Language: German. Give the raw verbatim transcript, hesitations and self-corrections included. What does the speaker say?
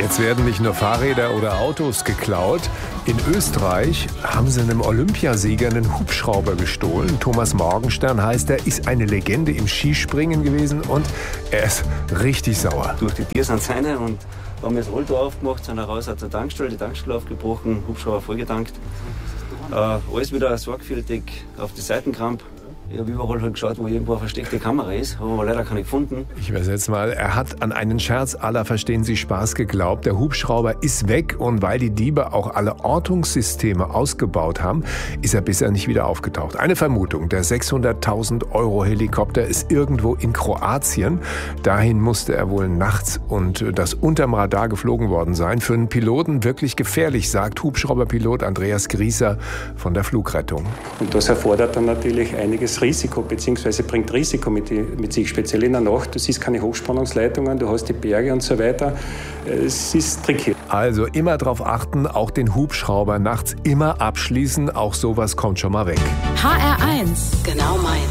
Jetzt werden nicht nur Fahrräder oder Autos geklaut. In Österreich haben sie einem Olympiasieger einen Hubschrauber gestohlen. Thomas Morgenstern heißt er, ist eine Legende im Skispringen gewesen und er ist richtig sauer. Durch die Tiere sind seine und haben wir das Auto aufgemacht, sind raus zur Tankstelle, die Tankstelle aufgebrochen, Hubschrauber vollgetankt. Äh, alles wieder sorgfältig auf die Seiten gerammt. Ich habe überall halt geschaut, wo irgendwo eine versteckte Kamera ist, aber leider keine gefunden. Ich übersetze mal, er hat an einen Scherz aller Verstehen Sie Spaß geglaubt. Der Hubschrauber ist weg und weil die Diebe auch alle Ortungssysteme ausgebaut haben, ist er bisher nicht wieder aufgetaucht. Eine Vermutung, der sechshunderttausend Euro Helikopter ist irgendwo in Kroatien. Dahin musste er wohl nachts und das unterm Radar geflogen worden sein. Für einen Piloten wirklich gefährlich, sagt Hubschrauberpilot Andreas Grieser von der Flugrettung. Und das erfordert dann natürlich einiges Risiko, beziehungsweise bringt Risiko mit, mit sich, speziell in der Nacht. Du siehst keine Hochspannungsleitungen, du hast die Berge und so weiter. Es ist tricky. Also immer darauf achten, auch den Hubschrauber nachts immer abschließen. Auch sowas kommt schon mal weg. H R eins, genau mein.